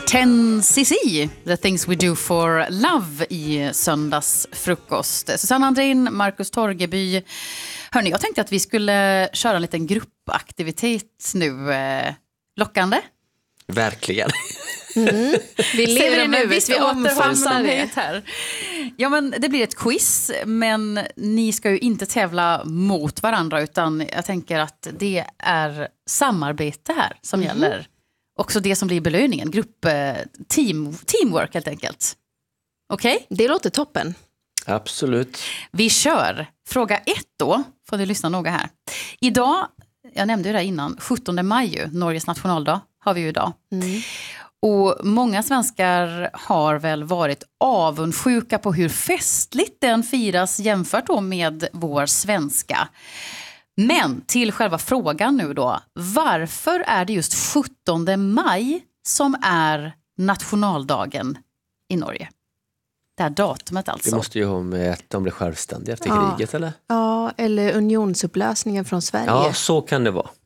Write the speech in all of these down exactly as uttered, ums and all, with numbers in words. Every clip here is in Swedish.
ten C C, The Things We Do For Love i söndags frukost. Susanne Andrin, Marcus Torgeby. Hörrni, jag tänkte att vi skulle köra en liten gruppaktivitet nu. Eh, lockande? Verkligen. Mm. Vi lever i nuet, vi omfamnar det här. Ja, men det blir ett quiz, men ni ska ju inte tävla mot varandra, utan jag tänker att det är samarbete här som mm. gäller. Också det som blir belöningen, grupp, team, teamwork helt enkelt. Okej? Okay? Det låter toppen. Absolut. Vi kör. Fråga ett då, får ni lyssna noga här. Idag, jag nämnde ju det innan, sjuttonde maj, Norges nationaldag har vi ju idag. Mm. Och många svenskar har väl varit avundsjuka på hur festligt den firas jämfört då med vår svenska. Men till själva frågan nu då, varför är det just sjuttonde maj som är nationaldagen i Norge? Det här datumet alltså. Det måste ju ha med att de blev självständiga efter ja. kriget, eller? Ja, eller unionsupplösningen från Sverige. Ja, så kan det vara.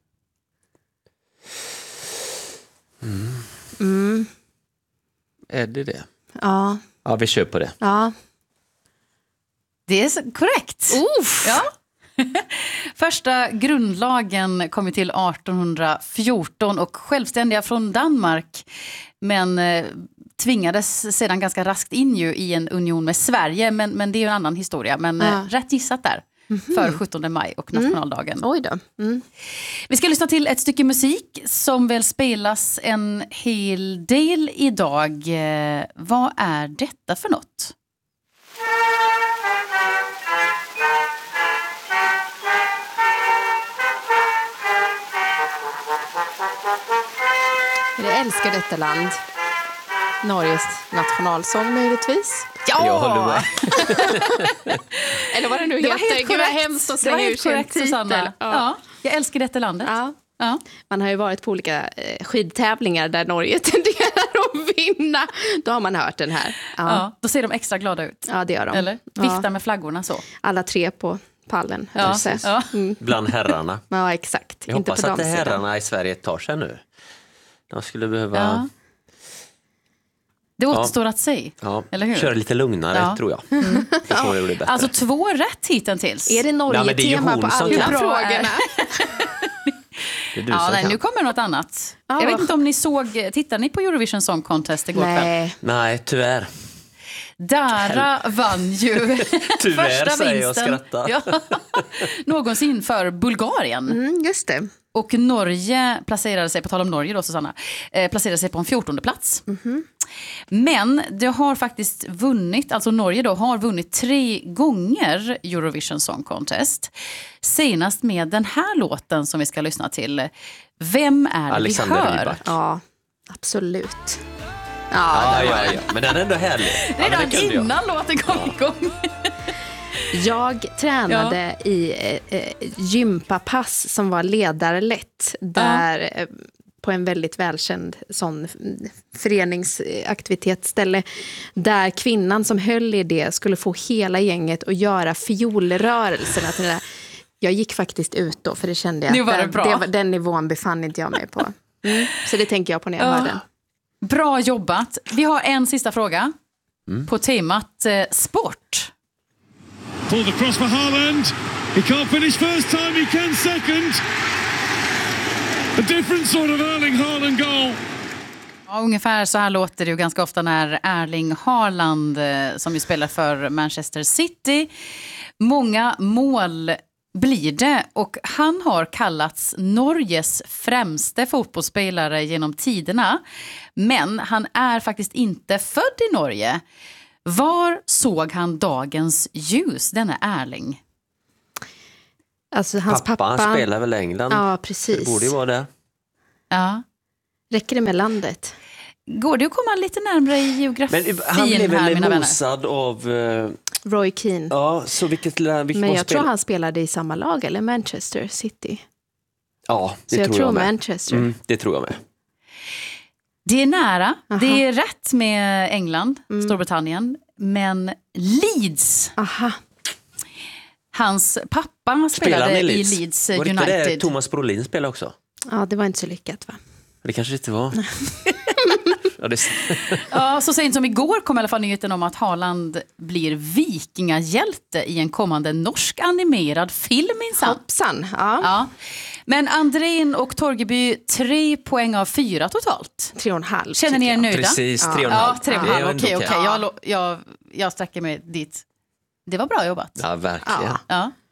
Mm. Mm. Är det det? Ja. Ja, vi kör på det. Ja. Det är korrekt. Uff. Ja. Första grundlagen kom till arton fjorton och självständiga från Danmark, men eh, tvingades sedan ganska raskt in ju i en union med Sverige, men, men det är ju en annan historia, men ja. eh, rätt gissat där. Mm-hmm. För sjuttonde maj och nationaldagen. Mm. Oj då. Mm. Vi ska lyssna till ett stycke musik som väl spelas en hel del idag. Eh, vad är detta för något? Jag älskar detta land. Norges nationalsång möjligtvis. Ja! Jag håller med. Eller vad det nu det heter. Gud vad hemskt att slänga ut sin titel. Ja. Ja, jag älskar detta landet. Ja. Ja. Man har ju varit på olika eh, skidtävlingar där Norge tenderar att vinna. Då har man hört den här. Ja. Ja, då ser de extra glada ut. Ja, det gör de. Eller viftar ja. med flaggorna så. Alla tre på pallen. Ja. Ja. Mm. Bland herrarna. Ja, exakt. Jag Inte hoppas på att herrarna i Sverige tar sig nu. De skulle behöva... Ja. Det återstår ja. att säga, ja. eller hur? Köra lite lugnare, ja. tror jag. Mm. Jag tror det blir bättre. Alltså två rätt hittills. Är det Norge-tema på alla frågorna? Ja, nej, nu kommer något annat. Ja. Jag vet inte om ni såg, tittade ni på Eurovision Song Contest igår kväll? Nej. Nej, tyvärr. Dara vann ju tyvärr, första säger vinsten jag skrattar. ja, någonsin för Bulgarien. Mm, just det. Och Norge placerade sig, på tal om Norge då Susanna, eh, placerade sig på en fjortonde plats. Mm-hmm. Men det har faktiskt vunnit, alltså Norge då har vunnit tre gånger Eurovision Song Contest. Senast med den här låten som vi ska lyssna till. Vem är det Alexander vi hör? Rybak. Ja, absolut. Ja, ja, ja, ja. Men den är ändå härlig. Redan ja, innan jag. låten kom ja. igång. Jag tränade ja. i eh, gympapass som var ledarlätt där ja. eh, på en väldigt välkänd sån föreningsaktivitetsställe där kvinnan som höll i det skulle få hela gänget att göra fiolrörelserna till det där. Jag gick faktiskt ut då för det kände jag nu var det att bra. Det var, den nivån befann inte jag mig på. Mm. Så det tänker jag på när jag ja. hör den. Bra jobbat. Vi har en sista fråga mm. på temat eh, sport. Pulled across for Haaland. He can't finish first time, he can second. A different sort of Erling Haaland goal. Ja, ungefär så här låter det ju ganska ofta när Erling Haaland, eh, som ju spelar för Manchester City, många mål blir det, och han har kallats Norges främste fotbollsspelare genom tiderna, men han är faktiskt inte född i Norge. Var såg han dagens ljus, denna Erling? Alltså hans pappa, pappa han spelar väl i England. Ja, precis. Det borde ju vara det. Ja. Räcker det med landet? Går det att komma lite närmare i geografin? Men han blev här, väl mosad av... Uh, Roy Keane. Ja, så vilket, vilket Men jag spela? tror han spelade i samma lag, eller Manchester City. Ja, det så jag tror tror jag med. Manchester. Mm, det tror jag med. Det är nära. Aha. Det är rätt med England, mm. Storbritannien. Men Leeds. Aha. Hans pappa spelade i Leeds, i Leeds var United. Var det det Thomas Brolin spelade också? Ja, det var inte så lyckat, va? Det kanske inte var. Ja, det... ja, så sent som igår kom i alla fall nyheten om att Haaland blir vikingahjälte i en kommande norsk animerad film minsann. Hoppsan, ja. Ja. Men Andrén och Torgeby, tre poäng av fyra totalt. Tre och en halv. Känner ni er nöjda? Precis, tre och en Ja, halv. tre och en Det är halv. ändå Okej, okej. okej. Jag, lo- jag, jag sträcker mig dit. Det var bra jobbat. Ja, verkligen. Ja. Ja.